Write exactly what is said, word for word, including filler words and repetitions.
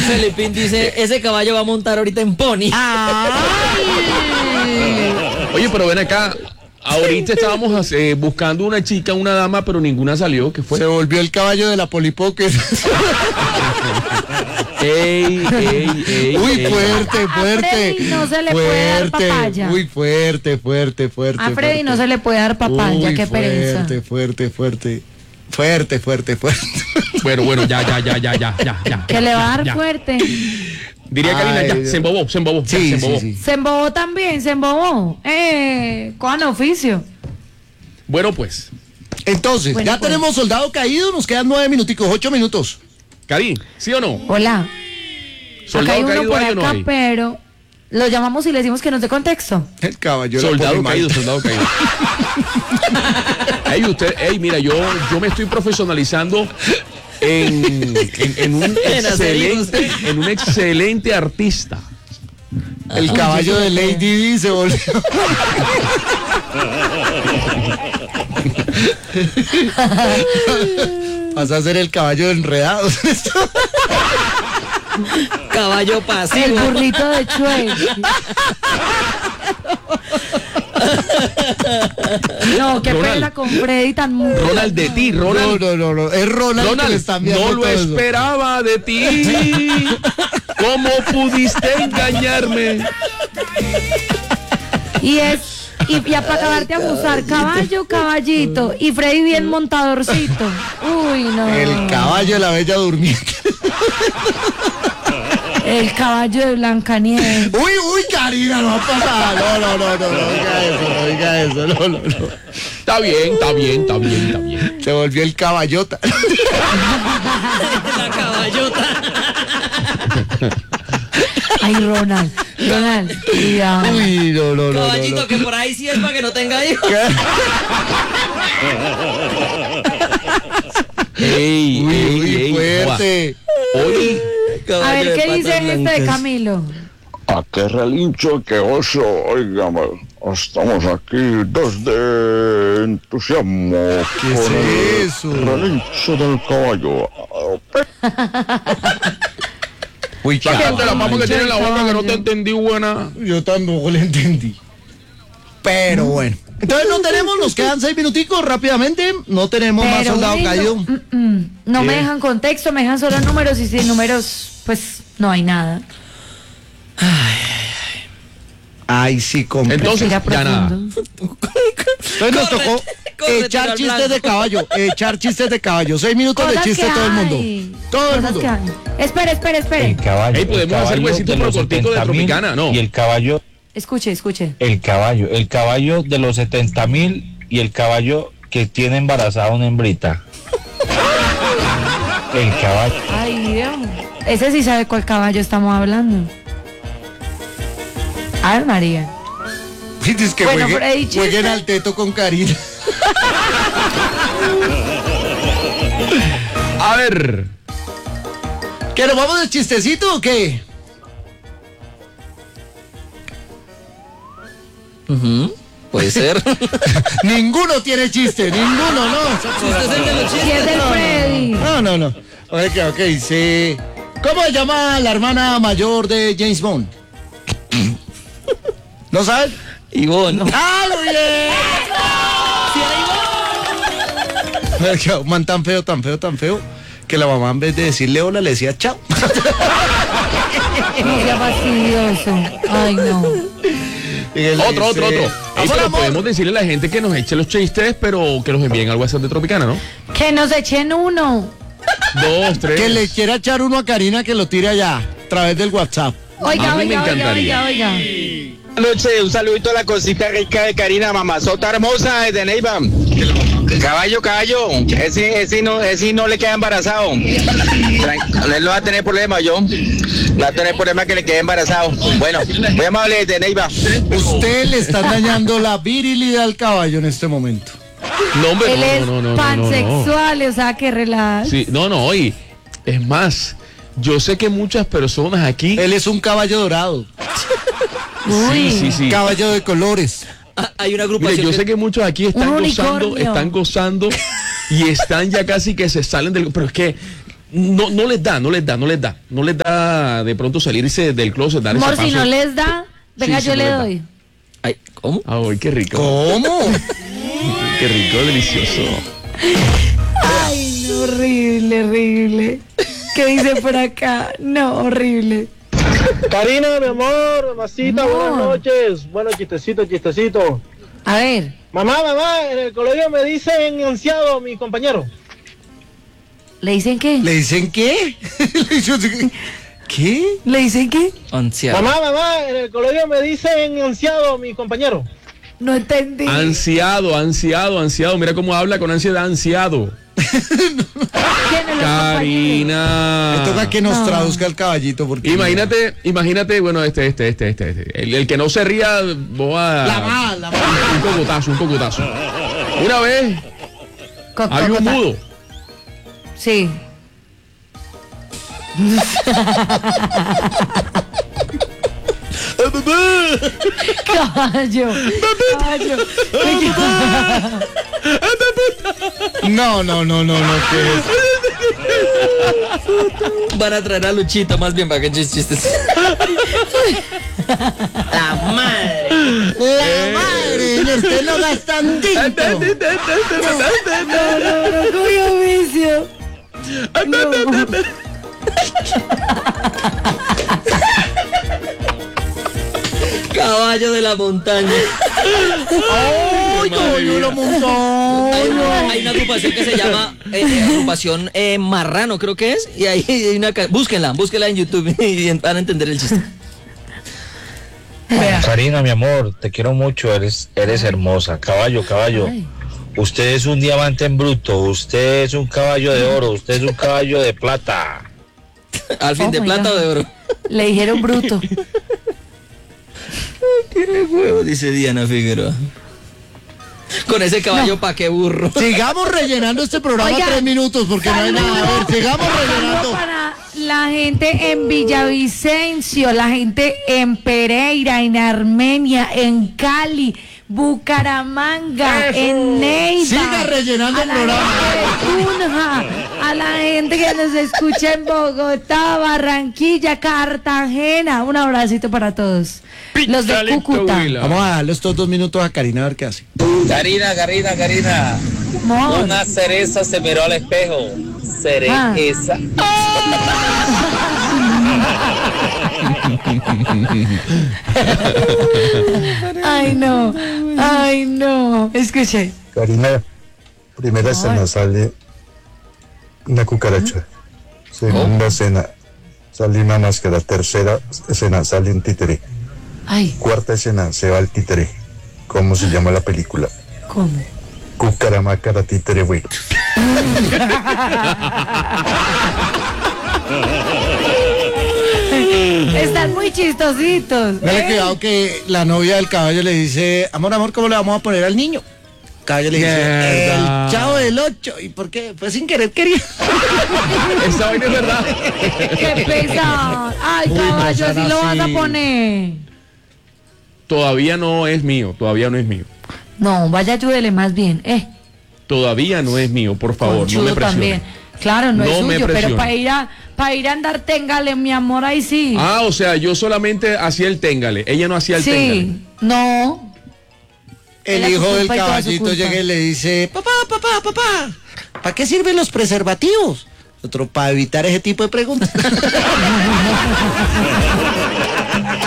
Felipín dice, ese caballo va a montar ahorita en pony. Oye, pero ven acá. Ahorita estábamos eh, buscando una chica, una dama, pero ninguna salió. ¿Qué fue? Se volvió el caballo de la Polipoque. Ey, ey, ey, Uy, ey. fuerte, A- a fuerte. Freddy no se le puede dar fuerte, papaya. Muy fuerte, fuerte, fuerte. A Freddy fuerte. no se le puede dar papaya, Uy, qué pereza. Fuerte, fuerte, fuerte. Fuerte, fuerte, fuerte. Bueno, bueno, ya, ya, ya, ya, ya, ya, ya. Que le va a dar Ya. fuerte. Diría Karina, Ay, ya, Dios. se embobó, se embobó, ya, Sí, se sí, embobó. sí. Se embobó también, se embobó. Eh, con oficio. Bueno, pues, Entonces, Bueno, ya pues. tenemos soldado caído, nos quedan nueve minuticos, ocho minutos. Karin, ¿sí o no? Hola. Acá ¿Soldado hay uno caído por hay o no acá, hay? pero lo llamamos y le decimos que nos dé contexto. El caballo de la Soldado Polimar. caído, soldado caído. Ey, usted, ey, mira, yo, yo me estoy profesionalizando en, en, en un En hacer hijos. excelente, en un excelente artista. El caballo de Lady D se volvió. Vas a ser el caballo de enredados. Caballo El pasivo. burrito de Chuey. No, qué Ronald. pena con Freddy tan... Ronald de ti, No, Ronald. no, no, no. Es Ronald, que le Ronald, está enviando no lo todo eso. esperaba de ti. ¿Cómo pudiste engañarme? Y es... Y ya para acabarte a abusar, caballo, caballito. Y Freddy bien montadorcito. Uy, no. El caballo de la bella durmiente. El caballo de Blancanieves. Uy, uy, Karina, no va a pasar. No, no, no, no, no diga eso, no diga eso, no, no, no. Está bien, está bien, está bien, está bien. Se volvió el caballota. La caballota. Ay, Ronald. Ronald, cuidado. Uy, no, no, no, no, Caballito, no. que por ahí sí es para que no tenga hijos. Ey, Uy, ey, uy, ey, fuerte. joa. Hoy, A ver, ¿qué dice este de Camilo? A qué relincho, qué oso, óigame, estamos aquí desde entusiasmo ¿Qué con es el eso? relincho del caballo. Uy, sácate la papa que tiene en la boca que no te Caballo. entendí, buena. Yo tampoco le entendí. Pero bueno. Entonces no tenemos, nos quedan seis minuticos rápidamente. No tenemos más Pero soldado bueno, caído. mm, mm, no me ¿Qué? dejan contexto, me dejan solo números y sin números, pues no hay nada. Ay, sí, compa. Entonces, Respira ya nada. profundo. Entonces nos tocó corre, echar tiro al chistes blanco. de caballo, echar chistes de caballo. Seis minutos de Cosas chiste que todo el mundo. hay, Todo el cosas mundo. que hay. Espere, espere, espere. caballo. Ey, podemos el hacer caballo huesito de pero los cortico de setenta mil Tropicana, ¿no? Y el caballo, Escuche, escuche. el caballo, el caballo de los setenta mil y el caballo que tiene embarazada una hembrita. El caballo. Ay, Dios. Ese sí sabe cuál caballo estamos hablando. A ver, María. Dices que Bueno, juegue- por ahí chiste. jueguen al teto con Karina. A ver, ¿Que nos vamos de chistecito o qué? Ujú, puede ser. Ninguno tiene chiste, ninguno, no. Usted es el de los Si es chistes. del Freddy. No, no, no. Ok, ok, sí. ¿Cómo se llama la hermana mayor de James Bond? ¿No sabes? Ivonne. ¡Ah, lo bien! Sí, un man tan feo, tan feo, tan feo, que la mamá en vez de decirle hola le decía chao. No sea fastidioso. Ay, no. Y él otro, otro, dice, otro. Ey, "Amor, pero amor". podemos decirle a la gente que nos eche los chistes, pero que los envíen al WhatsApp de Tropicana, ¿no? Que nos echen uno. Dos, tres. Que le quiera echar uno a Karina que lo tire allá, a través del WhatsApp. Oiga, A mí me oiga, oiga, encantaría. oiga, oiga. Buenas noches, un saludito a la cosita rica de Karina, mamazota hermosa desde Neiva. Caballo, caballo, ese, ese, no, ese no le queda embarazado. Tran- Él no va a tener problema, yo. No va a tener problema que le quede embarazado. Bueno, muy amable desde Neiva. Usted le está dañando la virilidad al caballo en este momento. No, hombre, Él no, es no, no, no, no, no. pansexual, o sea, que relaja. Sí, no, no, oye, es más, yo sé que muchas personas aquí, Él es un caballo dorado, Uy. sí, sí, sí. caballo de colores. Ah, hay una Mire, agrupación. yo que- sé que muchos aquí están Un gozando, unicornio. están gozando y están ya casi que se salen del, pero es que no, no les da, no les da, no les da. No les da de pronto salirse del closet, dar ese Amor, paso. si no les da, venga, Sí, sí, yo no le les da. doy. Ay, ¿cómo? Ay, qué rico. ¿Cómo? Qué rico, delicioso. Ay, no, horrible, horrible. ¿Qué dice por acá? No, horrible. Karina, mi amor, mamacita, Amor. buenas noches. Bueno, chistecito, chistecito. A ver, Mamá, mamá, en el colegio me dicen ansiado mi compañero. ¿le dicen qué? ¿Le dicen qué? Le dicen- ¿Qué? ¿Le dicen qué? Ansiado. Mamá, mamá, en el colegio me dicen ansiado mi compañero. No entendí. Ansiado, ansiado, ansiado. Mira cómo habla con ansiedad, ansiado. ¿Quién es la Karina. Me toca que nos No. traduzca el caballito porque... Imagínate, imagínate, bueno, este, este, este, este, este. El, el que no se ría, vos a... La va, la va. Un cocotazo, un cocotazo. Una vez Co- había un cocota. mudo. Sí. Caballo. Caballo. No, no, no, no, no, ¿qué es? Van a traer a Luchito más bien para que eches chistes. La madre. La madre, en usted no gastan tinto. No, no, no, cogió vicio. No. Caballo de la montaña. ¡Ay, coño, la Hay montaña! una, hay una agrupación que se llama eh, eh, agrupación eh, Marrano, creo que es. Y ahí hay una. ca- Búsquenla, búsquenla en YouTube y van a entender el chiste. Vea. Karina, mi amor, te quiero mucho, eres, eres hermosa. Caballo, caballo. Ay. Usted es un diamante en bruto, usted es un caballo de oro, usted es un caballo de plata. Al fin Oh de my plata God. o de oro. Le dijeron bruto. Tiene huevo, dice Diana Figueroa. Con ese caballo, pa' qué burro. Sigamos rellenando este programa Oiga, tres minutos porque no hay nada. A ver, sigamos Saludo rellenando. para la gente en Villavicencio, la gente en Pereira, en Armenia, en Cali, Bucaramanga, en Neiva. Siga rellenando a el la programa. gente de Tunja, a la gente que nos escucha en Bogotá, Barranquilla, Cartagena. Un abracito para todos. Los de Picalito, Cúcuta. Huila. Vamos a darle estos dos minutos a Karina a ver qué hace. Karina, Karina, Karina. Amor. Una cereza se miró al espejo. Ah. Cereza. Ay, no. Ay, no. Escuche. Karina, primera escena sale una cucaracha. Segunda escena sale una máscara. Tercera escena sale un títere. Ay, Cuarta escena se va el títere. ¿Cómo se llama la película? ¿cómo? Cucaramácara títere, güey. Están muy chistositos. Dale ¿eh? cuidado que la novia del caballo le dice, amor, amor, ¿cómo le vamos a poner al niño? El caballo le dice, Mierda. el chavo del ocho. ¿Y por qué? Pues sin querer quería. Esa vaina es verdad. ¡Qué pesado! Ay, Uy, no caballo, sean así lo vas a así. poner. Todavía no es mío, todavía no es mío. No, vaya, ayúdele más bien, eh. Todavía no es mío, por favor, no Conchudo me presione. también. Claro, no, No es me suyo, pero presione. para ir a para ir a andar téngale, mi amor, ahí sí. Ah, o sea, yo solamente hacía el téngale, ella no hacía el téngale. sí, no. El Era su hijo del culpa y toda su caballito culpa. llega y le dice, papá, papá, papá, ¿para qué sirven los preservativos? Otro, para evitar ese tipo de preguntas.